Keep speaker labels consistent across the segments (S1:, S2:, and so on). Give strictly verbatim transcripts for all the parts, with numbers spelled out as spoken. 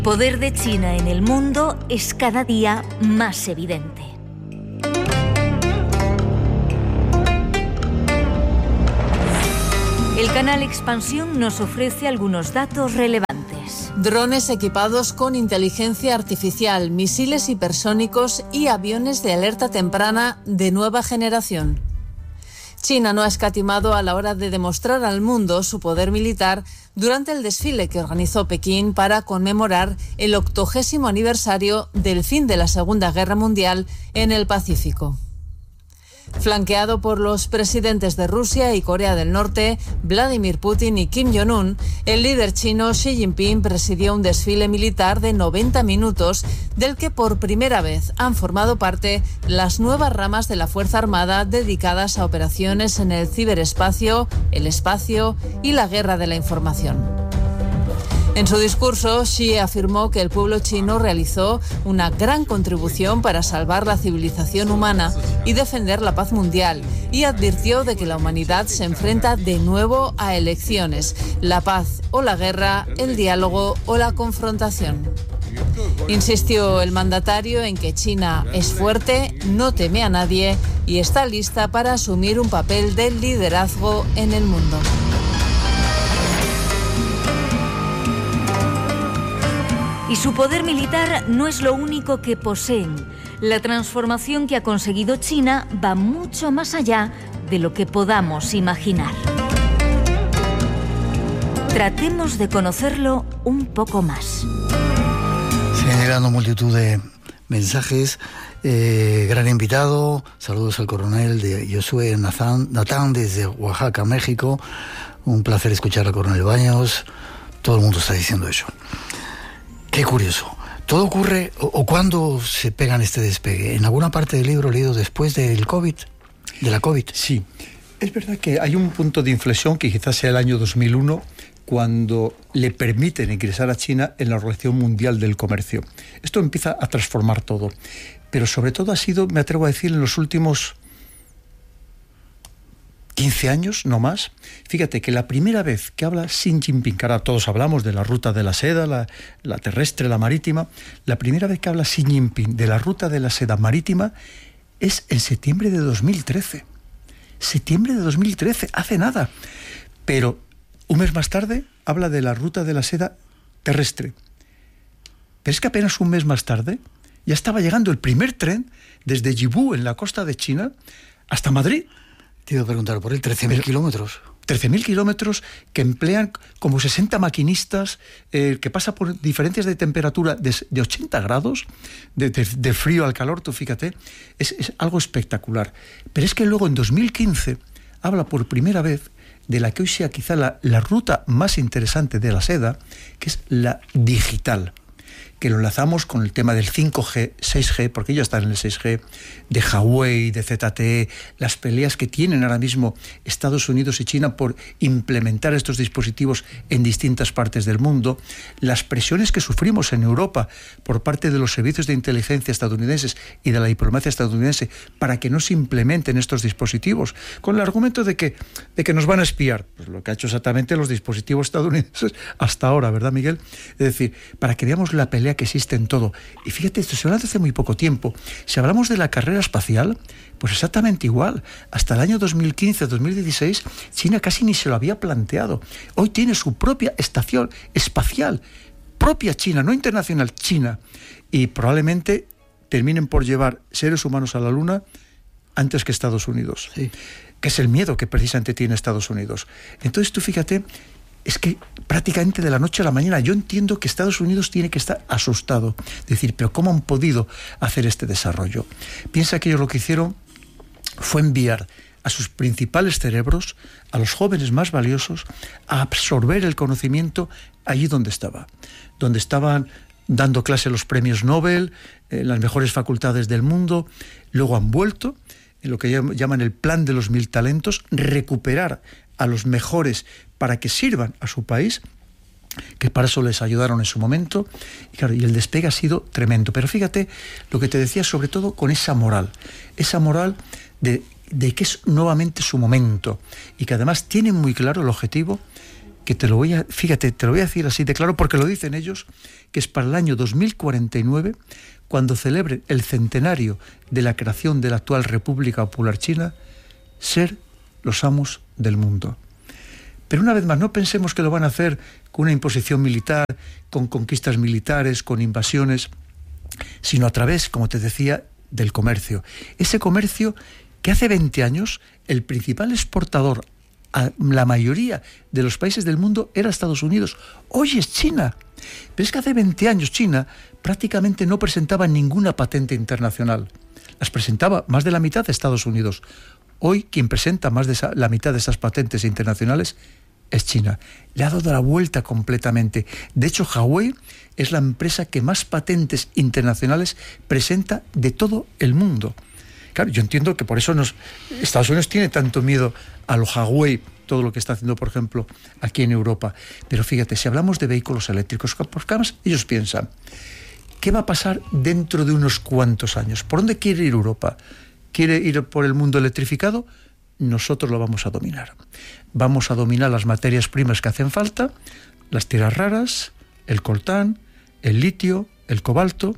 S1: El poder de China en el mundo es cada día más evidente. El canal Expansión nos ofrece algunos datos relevantes.
S2: Drones equipados con inteligencia artificial, misiles hipersónicos y aviones de alerta temprana de nueva generación. China no ha escatimado a la hora de demostrar al mundo su poder militar durante el desfile que organizó Pekín para conmemorar el octogésimo aniversario del fin de la Segunda Guerra Mundial en el Pacífico. Flanqueado por los presidentes de Rusia y Corea del Norte, Vladimir Putin y Kim Jong-un, el líder chino Xi Jinping presidió un desfile militar de noventa minutos, del que por primera vez han formado parte las nuevas ramas de la Fuerza Armada dedicadas a operaciones en el ciberespacio, el espacio y la guerra de la información. En su discurso, Xi afirmó que el pueblo chino realizó una gran contribución para salvar la civilización humana y defender la paz mundial, y advirtió de que la humanidad se enfrenta de nuevo a elecciones: la paz o la guerra, el diálogo o la confrontación. Insistió el mandatario en que China es fuerte, no teme a nadie y está lista para asumir un papel de liderazgo en el mundo.
S1: Y su poder militar no es lo único que poseen. La transformación que ha conseguido China va mucho más allá de lo que podamos imaginar. Tratemos de conocerlo un poco más.
S3: Generando multitud de mensajes. Eh, gran invitado. Saludos al coronel de Josué Natán, Natán desde Oaxaca, México. Un placer escuchar al coronel Baños. Todo el mundo está diciendo eso. Qué curioso. ¿Todo ocurre o, o cuándo se pegan este despegue? ¿En alguna parte del libro leído después del COVID? ¿De la COVID?
S4: Sí. Es verdad que hay un punto de inflexión que quizás sea el año dos mil uno, cuando le permiten ingresar a China en la Organización Mundial del Comercio. Esto empieza a transformar todo. Pero sobre todo ha sido, me atrevo a decir, en los últimos quince años, no más. Fíjate que la primera vez que habla Xi Jinping, que ahora todos hablamos de la ruta de la seda, la, la terrestre, la marítima, la primera vez que habla Xi Jinping de la ruta de la seda marítima es en septiembre de dos mil trece. Septiembre de dos mil trece, hace nada. Pero un mes más tarde habla de la ruta de la seda terrestre. Pero es que apenas un mes más tarde ya estaba llegando el primer tren desde Yiwu, en la costa de China, hasta Madrid.
S3: Te iba a preguntar por él, trece mil kilómetros.
S4: trece mil kilómetros que emplean como sesenta maquinistas, eh, que pasa por diferencias de temperatura de, de ochenta grados, de, de, de frío al calor, tú fíjate, es, es algo espectacular. Pero es que luego en dos mil quince habla por primera vez de la que hoy sea quizá la, la ruta más interesante de la seda, que es la digital, que lo enlazamos con el tema del cinco G, seis G, porque ya están en el seis G, de Huawei, de Z T E, las peleas que tienen ahora mismo Estados Unidos y China por implementar estos dispositivos en distintas partes del mundo, las presiones que sufrimos en Europa por parte de los servicios de inteligencia estadounidenses y de la diplomacia estadounidense para que no se implementen estos dispositivos, con el argumento de que, de que nos van a espiar, pues lo que ha hecho exactamente los dispositivos estadounidenses hasta ahora, ¿verdad, Miguel? Es decir, para que veamos la pelea que existe en todo. Y fíjate, esto se habla de hace muy poco tiempo. Si hablamos de la carrera espacial, pues exactamente igual. Hasta el año dos mil quince, dos mil dieciséis, China casi ni se lo había planteado. Hoy tiene su propia estación espacial, propia China, no internacional, China. Y probablemente terminen por llevar seres humanos a la Luna antes que Estados Unidos. Sí. Que es el miedo que precisamente tiene Estados Unidos. Entonces tú fíjate, es que prácticamente de la noche a la mañana yo entiendo que Estados Unidos tiene que estar asustado. Decir, pero ¿cómo han podido hacer este desarrollo? Piensa que ellos lo que hicieron fue enviar a sus principales cerebros, a los jóvenes más valiosos, a absorber el conocimiento allí donde estaba. Donde estaban dando clase los premios Nobel, en las mejores facultades del mundo. Luego han vuelto, en lo que llaman el plan de los mil talentos, recuperar a los mejores para que sirvan a su país, que para eso les ayudaron en su momento, y claro, y el despegue ha sido tremendo. Pero fíjate lo que te decía, sobre todo con esa moral, esa moral de, de que es nuevamente su momento, y que además tienen muy claro el objetivo que te lo voy a, fíjate, te lo voy a decir así de claro, porque lo dicen ellos, que es para el año dos mil cuarenta y nueve, cuando celebren el centenario de la creación de la actual República Popular China, ser los amos del mundo. Pero una vez más, no pensemos que lo van a hacer con una imposición militar, con conquistas militares, con invasiones, sino a través, como te decía, del comercio. Ese comercio que hace veinte años el principal exportador a la mayoría de los países del mundo era Estados Unidos. Hoy es China. Pero es que hace veinte años China prácticamente no presentaba ninguna patente internacional. Las presentaba más de la mitad de Estados Unidos. Hoy quien presenta más de esa, la mitad de esas patentes internacionales es China. Le ha dado la vuelta completamente. De hecho, Huawei es la empresa que más patentes internacionales presenta de todo el mundo. Claro, yo entiendo que por eso nos, Estados Unidos tiene tanto miedo a lo Huawei, todo lo que está haciendo, por ejemplo, aquí en Europa. Pero fíjate, si hablamos de vehículos eléctricos, porque además ellos piensan, ¿qué va a pasar dentro de unos cuantos años? ¿Por dónde quiere ir Europa? ¿Quiere ir por el mundo electrificado? Nosotros lo vamos a dominar. Vamos a dominar las materias primas que hacen falta, las tierras raras, el coltán, el litio, el cobalto,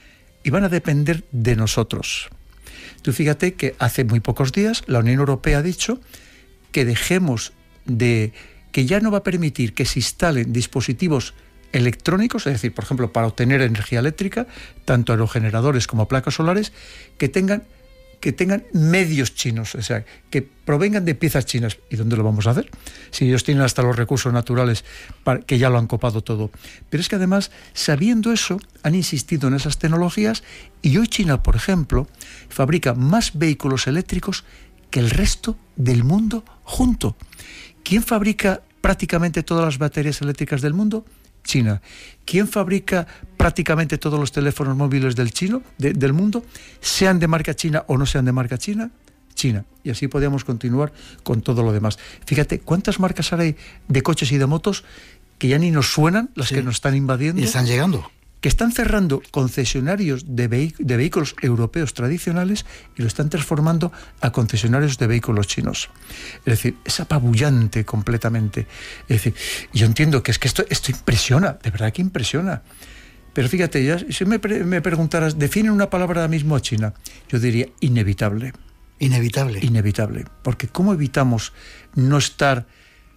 S4: y van a depender de nosotros. Tú fíjate que hace muy pocos días la Unión Europea ha dicho que dejemos de, que ya no va a permitir que se instalen dispositivos electrónicos, es decir, por ejemplo, para obtener energía eléctrica, tanto aerogeneradores como placas solares, que tengan que tengan medios chinos, o sea, que provengan de piezas chinas. ¿Y dónde lo vamos a hacer? Si ellos tienen hasta los recursos naturales para, que ya lo han copado todo. Pero es que además, sabiendo eso, han insistido en esas tecnologías y hoy China, por ejemplo, fabrica más vehículos eléctricos que el resto del mundo junto. ¿Quién fabrica prácticamente todas las baterías eléctricas del mundo? China. ¿Quién fabrica prácticamente todos los teléfonos móviles del chino, de, del mundo, sean de marca china o no sean de marca china? China. Y así podríamos continuar con todo lo demás. Fíjate, ¿cuántas marcas hay de coches y de motos que ya ni nos suenan, las sí, que nos están invadiendo?
S3: Y están llegando.
S4: Que están cerrando concesionarios de, vehi- de vehículos europeos tradicionales y lo están transformando a concesionarios de vehículos chinos. Es decir, es apabullante completamente. Es decir, yo entiendo que es que esto, esto impresiona, de verdad que impresiona. Pero fíjate, ya, si me, pre- me preguntaras, define una palabra ahora mismo a China, yo diría inevitable.
S3: Inevitable.
S4: Inevitable. Porque ¿cómo evitamos no estar...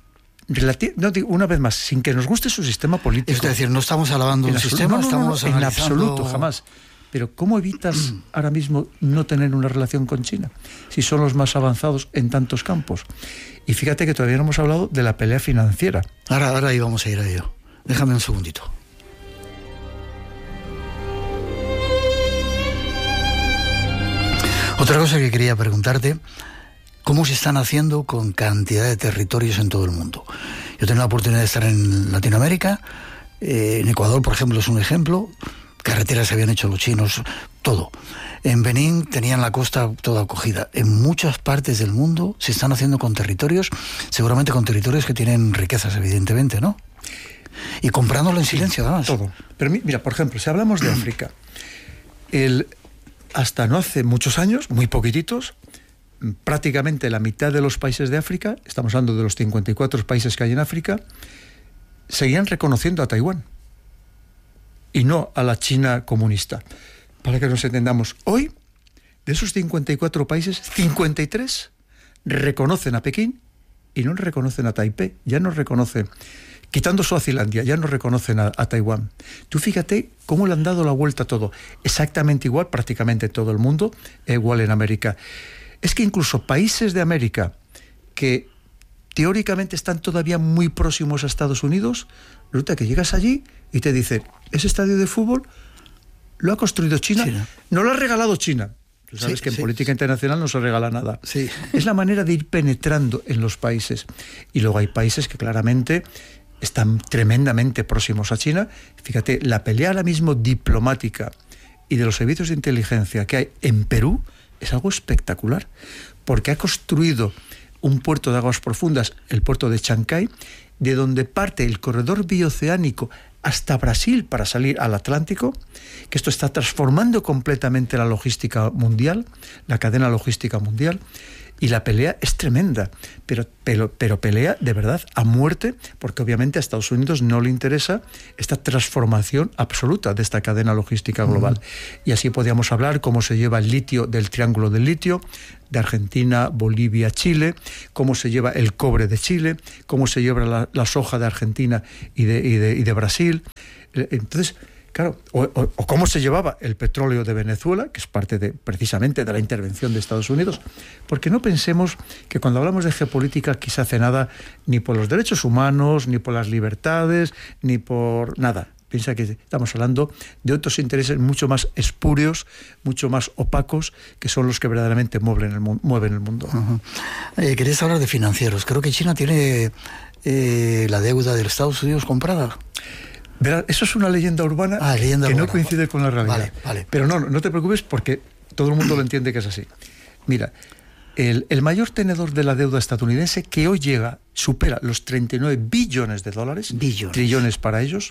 S4: Relati- no, digo, una vez más, sin que nos guste su sistema político.
S3: Es decir, no estamos alabando un
S4: absoluto,
S3: sistema,
S4: no, no,
S3: estamos
S4: no, no,
S3: analizando...
S4: en absoluto, jamás. Pero ¿cómo evitas ahora mismo no tener una relación con China? Si son los más avanzados en tantos campos. Y fíjate que todavía no hemos hablado de la pelea financiera.
S3: Ahora, ahora íbamos a ir a ello. Déjame un segundito. Otra cosa que quería preguntarte... ¿Cómo se están haciendo con cantidad de territorios en todo el mundo? Yo tengo la oportunidad de estar en Latinoamérica, eh, en Ecuador, por ejemplo, es un ejemplo, carreteras se habían hecho los chinos, todo. En Benín tenían la costa toda acogida. En muchas partes del mundo se están haciendo con territorios, seguramente con territorios que tienen riquezas, evidentemente, ¿no? Y comprándolo en silencio, además.
S4: Todo. Pero mira, por ejemplo, si hablamos de África, el, hasta no hace muchos años, muy poquititos, prácticamente la mitad de los países de África, estamos hablando de los cincuenta y cuatro países que hay en África, seguían reconociendo a Taiwán y no a la China comunista. Para que nos entendamos, hoy, de esos cincuenta y cuatro países, cincuenta y tres reconocen a Pekín y no reconocen a Taipei, ya no reconocen, quitando Suazilandia, ya no reconocen a, a Taiwán. Tú fíjate cómo le han dado la vuelta a todo, exactamente igual prácticamente todo el mundo, igual en América. Es que incluso países de América que teóricamente están todavía muy próximos a Estados Unidos, resulta que llegas allí y te dicen, ese estadio de fútbol lo ha construido China, China. No lo ha regalado China. Tú sabes sí, que en sí, política sí. internacional no se regala nada.
S3: Sí.
S4: Es la manera de ir penetrando en los países. Y luego hay países que claramente están tremendamente próximos a China. Fíjate, la pelea ahora mismo diplomática y de los servicios de inteligencia que hay en Perú es algo espectacular, porque ha construido un puerto de aguas profundas, el puerto de Chancay, de donde parte el corredor bioceánico hasta Brasil para salir al Atlántico, que esto está transformando completamente la logística mundial, la cadena logística mundial, Y la pelea es tremenda, pero, pero, pero pelea de verdad a muerte, porque obviamente a Estados Unidos no le interesa esta transformación absoluta de esta cadena logística global. Uh-huh. Y así podríamos hablar cómo se lleva el litio del Triángulo del Litio, de Argentina, Bolivia, Chile, cómo se lleva el cobre de Chile, cómo se lleva la, la soja de Argentina y de, y de, y de Brasil. Entonces, claro, o, o, o cómo se llevaba el petróleo de Venezuela, que es parte de, precisamente de la intervención de Estados Unidos, porque no pensemos que cuando hablamos de geopolítica aquí se hace nada ni por los derechos humanos, ni por las libertades, ni por nada. Piensa que estamos hablando de otros intereses mucho más espurios, mucho más opacos, que son los que verdaderamente mueven el, mueven el mundo.
S3: Uh-huh. Eh, ¿Queréis hablar de financieros? Creo que China tiene eh, la deuda de los Estados Unidos comprada.
S4: Verá, eso es una leyenda urbana
S3: ah, leyenda
S4: que
S3: urbana.
S4: no coincide con la realidad.
S3: Vale, vale.
S4: Pero no, no te preocupes porque todo el mundo lo entiende que es así. Mira, el, el mayor tenedor de la deuda estadounidense, que hoy llega, supera los treinta y nueve billones de dólares,
S3: billones.
S4: trillones para ellos,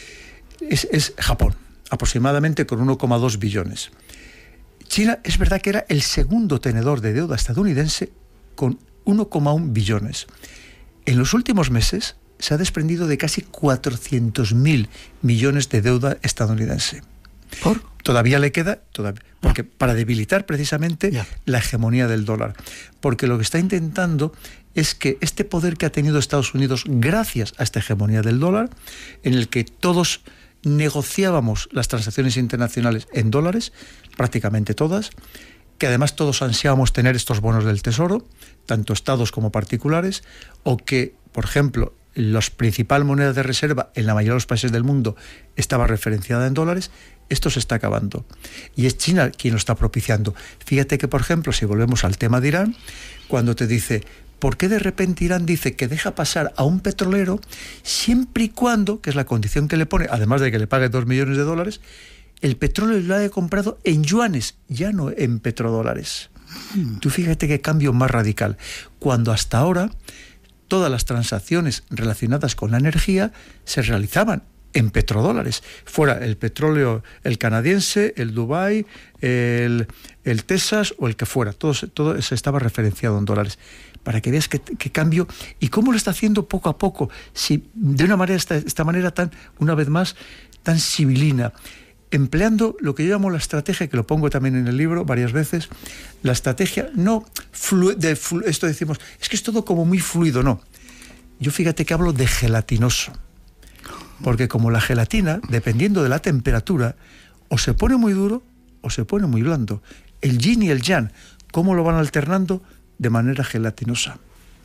S4: es, es Japón, aproximadamente con uno coma dos billones. China es verdad que era el segundo tenedor de deuda estadounidense con uno coma uno billones. En los últimos meses se ha desprendido de casi cuatrocientos mil millones de deuda estadounidense.
S3: ¿Por?
S4: Todavía le queda, todavía, porque ah. para debilitar precisamente yeah. la hegemonía del dólar. Porque lo que está intentando es que este poder que ha tenido Estados Unidos gracias a esta hegemonía del dólar, en el que todos negociábamos las transacciones internacionales en dólares, prácticamente todas, que además todos ansiábamos tener estos bonos del Tesoro, tanto estados como particulares, o que, por ejemplo, la principal moneda de reserva en la mayoría de los países del mundo estaba referenciada en dólares. Esto se está acabando. Y es China quien lo está propiciando. Fíjate que, por ejemplo, si volvemos al tema de Irán, cuando te dice, ¿por qué de repente Irán dice que deja pasar a un petrolero siempre y cuando, que es la condición que le pone, además de que le pague dos millones de dólares, el petróleo lo haya comprado en yuanes, ya no en petrodólares? Hmm. Tú fíjate qué cambio más radical. Cuando hasta ahora todas las transacciones relacionadas con la energía se realizaban en petrodólares, fuera el petróleo, el canadiense, el Dubái, el, el Texas o el que fuera, todo, todo se estaba referenciado en dólares. Para que veas qué, qué cambio y cómo lo está haciendo poco a poco, si de una manera, esta, esta manera tan, una vez más, tan civilina, empleando lo que yo llamo la estrategia, que lo pongo también en el libro varias veces, la estrategia no flu, de flu, esto decimos, es que es todo como muy fluido, no. Yo fíjate que hablo de gelatinoso, porque como la gelatina, dependiendo de la temperatura, o se pone muy duro o se pone muy blando. El yin y el yang, ¿cómo lo van alternando? De manera gelatinosa.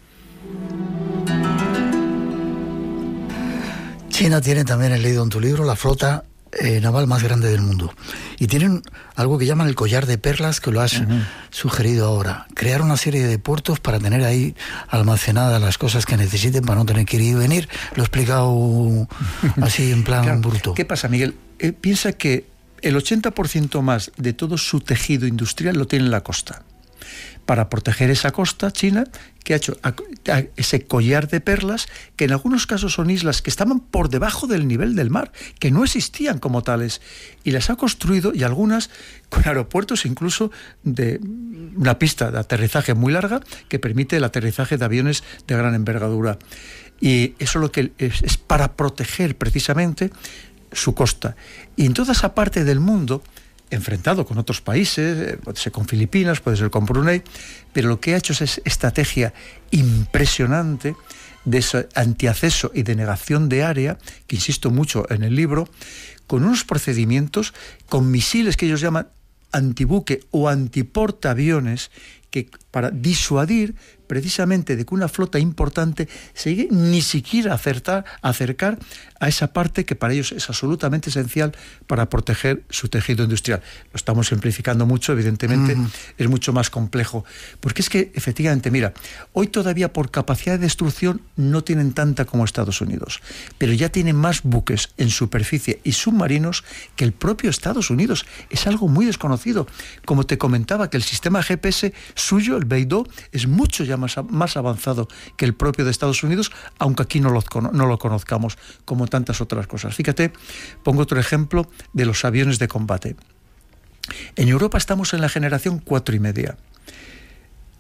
S3: China tiene también, he leído en tu libro, la flota eh, naval más grande del mundo. Y tienen algo que llaman el collar de perlas, que lo has uh-huh. sugerido ahora. Crear una serie de puertos para tener ahí almacenadas las cosas que necesiten para no tener que ir y venir. Lo he explicado así en plan
S4: claro.
S3: bruto.
S4: ¿Qué pasa, Miguel? Eh, piensa que el ochenta por ciento más de todo su tejido industrial lo tiene en la costa. Para proteger esa costa, China, que ha hecho ese collar de perlas, que en algunos casos son islas que estaban por debajo del nivel del mar, que no existían como tales, y las ha construido, y algunas con aeropuertos incluso de una pista de aterrizaje muy larga que permite el aterrizaje de aviones de gran envergadura. Y eso lo que es, es para proteger precisamente su costa. Y en toda esa parte del mundo, enfrentado con otros países, puede ser con Filipinas, puede ser con Brunei, pero lo que ha hecho es esa estrategia impresionante de ese antiacceso y de negación de área, que insisto mucho en el libro, con unos procedimientos, con misiles que ellos llaman antibuque o antiportaaviones, que para disuadir precisamente de que una flota importante se llegue ni siquiera a acertar, a acercar a esa parte que para ellos es absolutamente esencial para proteger su tejido industrial. Lo estamos simplificando mucho, evidentemente mm. es mucho más complejo, porque es que efectivamente, mira, hoy todavía por capacidad de destrucción no tienen tanta como Estados Unidos, pero ya tienen más buques en superficie y submarinos que el propio Estados Unidos. Es algo muy desconocido. Como te comentaba, que el sistema G P S suyo, el Beidou, es mucho ya más, más avanzado que el propio de Estados Unidos, aunque aquí no lo, no lo conozcamos, como tantas otras cosas. Fíjate, pongo otro ejemplo de los aviones de combate. En Europa estamos en la generación cuatro y media.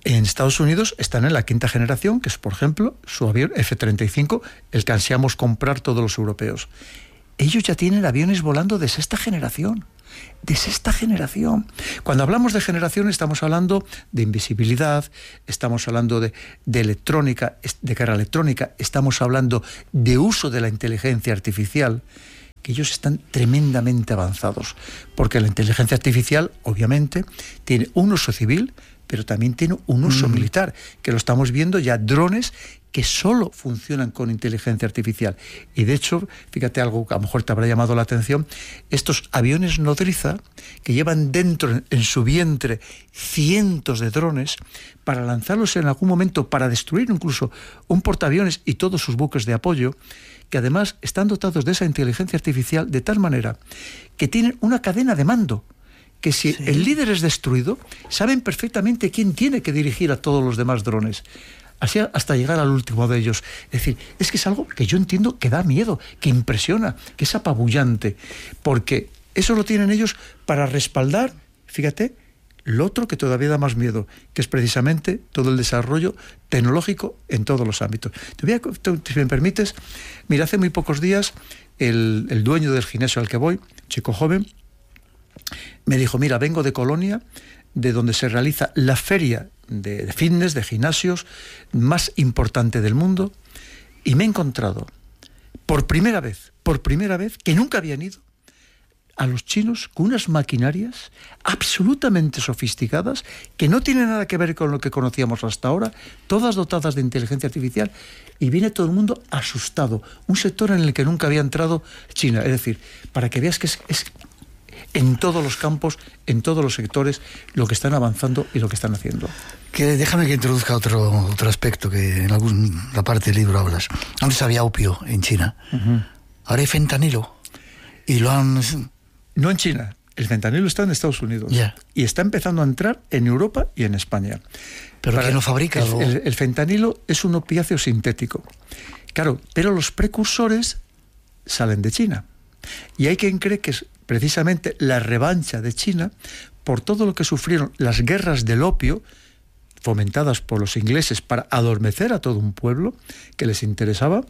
S4: En Estados Unidos están en la quinta generación, que es, por ejemplo, su avión F treinta y cinco, el que ansiamos comprar todos los europeos. Ellos ya tienen aviones volando de sexta generación. De sexta generación. Cuando hablamos de generación estamos hablando de invisibilidad, estamos hablando de, de electrónica, de carga electrónica, estamos hablando de uso de la inteligencia artificial, que ellos están tremendamente avanzados, porque la inteligencia artificial, obviamente, tiene un uso civil, pero también tiene un uso mm. militar, que lo estamos viendo ya, drones que solo funcionan con inteligencia artificial. Y de hecho, fíjate algo que a lo mejor te habrá llamado la atención, estos aviones nodriza, que llevan dentro, en su vientre, cientos de drones, para lanzarlos en algún momento, para destruir incluso un portaaviones y todos sus buques de apoyo, que además están dotados de esa inteligencia artificial de tal manera que tienen una cadena de mando, que si sí. el líder es destruido, saben perfectamente quién tiene que dirigir a todos los demás drones, así hasta llegar al último de ellos. Es decir, es que es algo que yo entiendo que da miedo, que impresiona, que es apabullante, porque eso lo tienen ellos para respaldar, fíjate, lo otro que todavía da más miedo, que es precisamente todo el desarrollo tecnológico en todos los ámbitos. Te voy a, te, si me permites, mira, hace muy pocos días el, el dueño del gimnasio al que voy, chico joven, me dijo, mira, vengo de Colonia, de donde se realiza la feria de, de fitness, de gimnasios más importante del mundo, y me he encontrado por primera vez, por primera vez, que nunca habían ido, a los chinos con unas maquinarias absolutamente sofisticadas que no tienen nada que ver con lo que conocíamos hasta ahora, todas dotadas de inteligencia artificial, y viene todo el mundo asustado. Un sector en el que nunca había entrado China. Es decir, para que veas que es, es en todos los campos, en todos los sectores, lo que están avanzando y lo que están haciendo.
S3: Que déjame que introduzca otro, otro aspecto que en alguna parte del libro hablas. Antes había opio en China, uh-huh. ahora hay fentanilo. Y lo han...
S4: No en China, el fentanilo está en Estados Unidos.
S3: Yeah.
S4: Y está empezando a entrar en Europa y en España.
S3: ¿Pero Para, quién lo fabrica?
S4: El, el, el fentanilo es un opiáceo sintético. Claro, pero los precursores salen de China. Y hay quien cree que es precisamente la revancha de China por todo lo que sufrieron las guerras del opio, fomentadas por los ingleses para adormecer a todo un pueblo que les interesaba,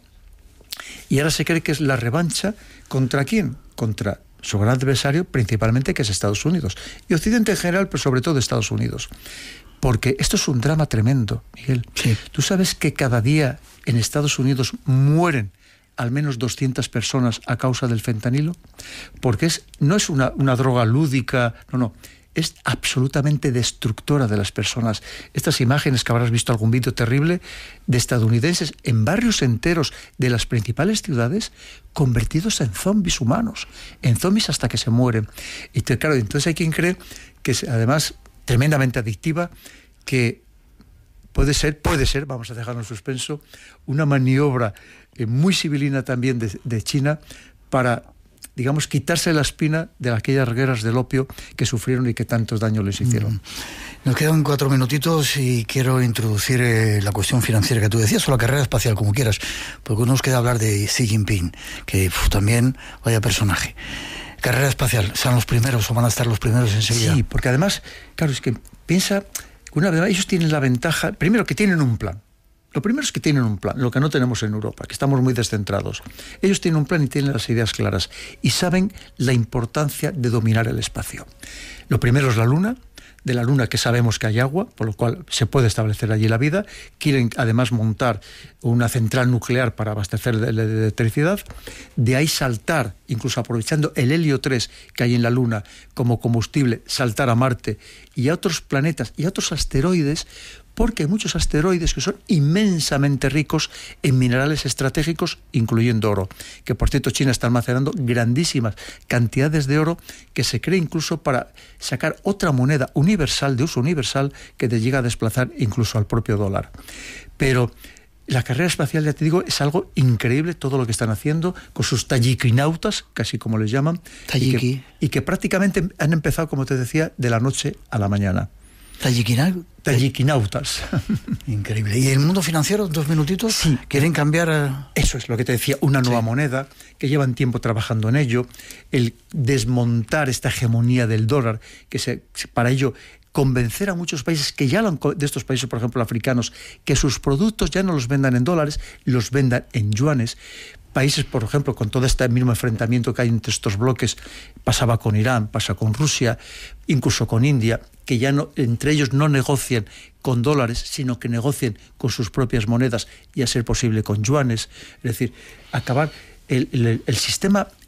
S4: y ahora se cree que es la revancha ¿contra quién? Contra su gran adversario, principalmente, que es Estados Unidos. Y Occidente en general, pero sobre todo Estados Unidos. Porque esto es un drama tremendo, Miguel.
S3: Sí.
S4: Tú sabes que cada día en Estados Unidos mueren al menos doscientas personas a causa del fentanilo, porque es, no es una, una droga lúdica, no, no, es absolutamente destructora de las personas. Estas imágenes que habrás visto algún vídeo terrible de estadounidenses en barrios enteros de las principales ciudades convertidos en zombies humanos, en zombies hasta que se mueren. Y te, claro, entonces hay quien cree que es además tremendamente adictiva, que puede ser, puede ser, vamos a dejarlo en suspenso, una maniobra eh, muy civilina también de, de China para, digamos, quitarse la espina de aquellas guerras del opio que sufrieron y que tantos daños les hicieron. Mm.
S3: Nos quedan cuatro minutitos y quiero introducir eh, la cuestión financiera que tú decías, o la carrera espacial, como quieras, porque nos queda hablar de Xi Jinping, que uf, también vaya personaje. Carrera espacial, ¿son los primeros o van a estar los primeros enseguida?
S4: Sí, porque además, claro, es que piensa... Una vez, ellos tienen la ventaja, primero, que tienen un plan. Lo primero es que tienen un plan, lo que no tenemos en Europa, que estamos muy descentrados. Ellos tienen un plan y tienen las ideas claras y saben la importancia de dominar el espacio. Lo primero es la Luna. De la Luna, que sabemos que hay agua, por lo cual se puede establecer allí la vida. Quieren además montar una central nuclear para abastecer de, de, de electricidad. De ahí saltar, incluso aprovechando el helio tres que hay en la Luna como combustible, saltar a Marte y a otros planetas y a otros asteroides, porque hay muchos asteroides que son inmensamente ricos en minerales estratégicos, incluyendo oro, que por cierto China está almacenando grandísimas cantidades de oro que se cree incluso para sacar otra moneda universal, de uso universal, que te llega a desplazar incluso al propio dólar. Pero la carrera espacial, ya te digo, es algo increíble todo lo que están haciendo con sus tayikinautas, casi como les llaman, y que, y que prácticamente han empezado, como te decía, de la noche a la mañana.
S3: ¿Tayikinautas?
S4: Tayikinautas.
S3: Increíble. ¿Y el mundo financiero, dos minutitos?
S4: Sí.
S3: ¿Quieren cambiar? A...
S4: Eso es lo que te decía, una nueva sí. moneda, que llevan tiempo trabajando en ello, el desmontar esta hegemonía del dólar, que se, para ello convencer a muchos países que ya lo han, de estos países, por ejemplo, africanos, que sus productos ya no los vendan en dólares, los vendan en yuanes. Países, por ejemplo, con todo este mismo enfrentamiento que hay entre estos bloques, pasaba con Irán, pasa con Rusia, incluso con India, que ya no, entre ellos no negocian con dólares, sino que negocien con sus propias monedas y, a ser posible, con yuanes. Es decir, acabar el, el, el sistema